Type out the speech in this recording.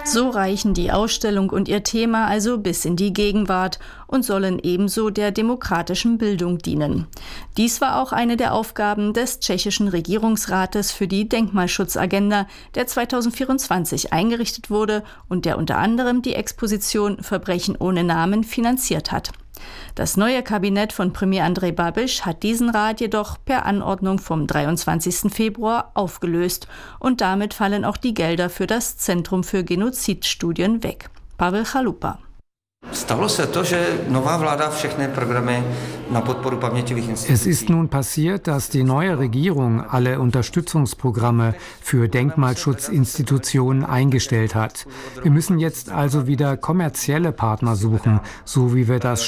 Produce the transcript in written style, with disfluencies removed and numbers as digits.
So reichen die Ausstellung und ihr Thema also bis in die Gegenwart und sollen ebenso der demokratischen Bildung dienen. Dies war auch eine der Aufgaben des tschechischen Regierungsrates für die Denkmalschutzagenda, der 2024 eingerichtet wurde und der unter anderem die Exposition Verbrechen ohne Namen finanziert hat. Das neue Kabinett von Premier Andrej Babiš hat diesen Rat jedoch per Anordnung vom 23. Februar aufgelöst und damit fallen auch die Gelder für das Zentrum für Genozidstudien weg. Pavel Chalupa. Es ist nun passiert, dass die neue Regierung alle Unterstützungsprogramme für Denkmalschutzinstitutionen eingestellt hat. Wir müssen jetzt also wieder kommerzielle Partner suchen, so wie wir das